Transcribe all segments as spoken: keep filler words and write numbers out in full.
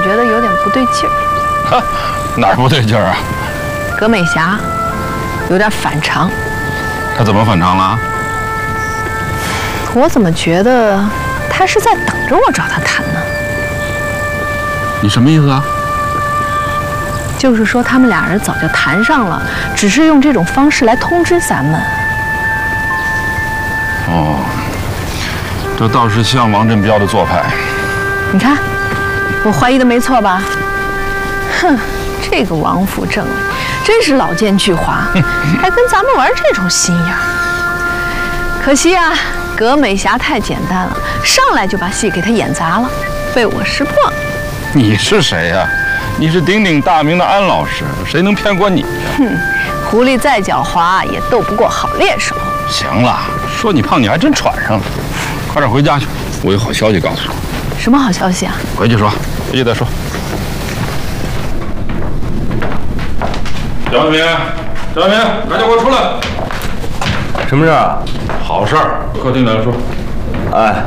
觉得有点不对劲儿。 哈，哪儿不对劲儿啊？ 葛美霞有点反常。 她怎么反常了？ 我怎么觉得她是在等着我找她谈呢？ 你什么意思啊？ 就是说他们俩人早就谈上了，只是用这种方式来通知咱们。 哦，这倒是像王振彪的做派。 你看，我怀疑的没错吧？哼，这个王府正真是老奸巨猾，还跟咱们玩这种心眼儿。可惜啊，葛美霞太简单了，上来就把戏给他演砸了，被我识破。 你是谁呀、啊？你是鼎鼎大名的安老师，谁能骗过你呀？ 哼，狐狸再狡猾也斗不过好猎手。 行了，说你胖你还真喘上了，快点回家去，我有好消息告诉你。 什么好消息啊？ 回去说，回去再说。张明，张明，赶紧给我出来！ 什么事啊？ 好事儿，客厅来说。 哎。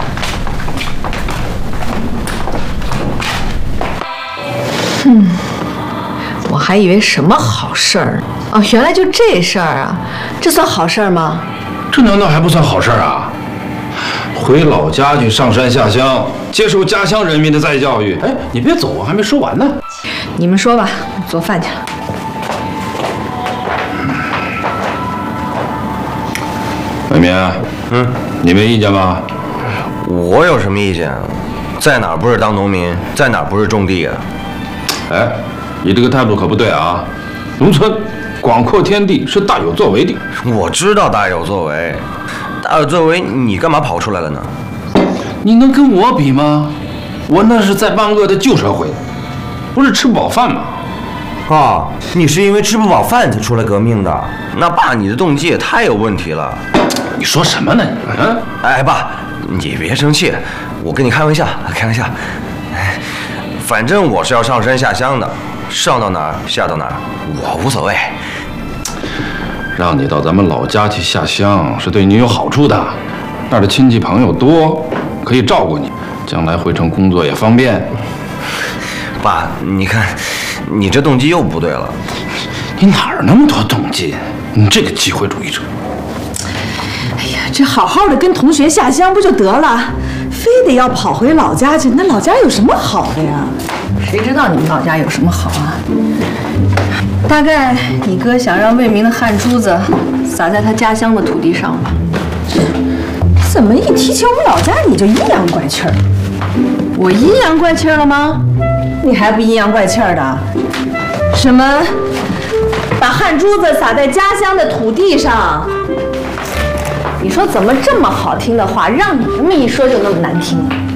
嗯，我还以为什么好事儿哦，原来就这事儿啊！这算好事儿吗？ 这难道还不算好事儿啊？回老家去上山下乡，接受家乡人民的再教育。哎，你别走，我还没说完呢。 你们说吧，我做饭去了。 伟民，嗯，你没意见吧？ 我有什么意见？在哪儿不是当农民，在哪儿不是种地啊？ 哎，你这个态度可不对啊！农村广阔天地是大有作为的。 我知道大有作为，大有作为，你干嘛跑出来了呢？ 你能跟我比吗？我那是在万恶的旧社会，不是吃不饱饭吗？ 啊，你是因为吃不饱饭才出来革命的？那爸，你的动机也太有问题了。 你说什么呢你？嗯， 哎，爸，你别生气，我跟你开玩笑，开玩笑。反正我是要上山下乡的，上到哪儿下到哪儿，我无所谓。 让你到咱们老家去下乡，是对你有好处的，那儿的亲戚朋友多，可以照顾你，将来回城工作也方便。 爸，你看，你这动机又不对了。 你哪儿那么多动机？你这个机会主义者！ 哎呀，这好好的跟同学下乡不就得了，非得要跑回老家去？那老家有什么好的呀？ 谁知道你们老家有什么好啊？大概你哥想让魏明的汗珠子洒在他家乡的土地上吧。 怎么一提起我们老家你就阴阳怪气儿？ 我阴阳怪气儿了吗？ 你还不阴阳怪气儿的？什么？把汗珠子洒在家乡的土地上？ 你说怎么这么好听的话，让你这么一说就那么难听啊？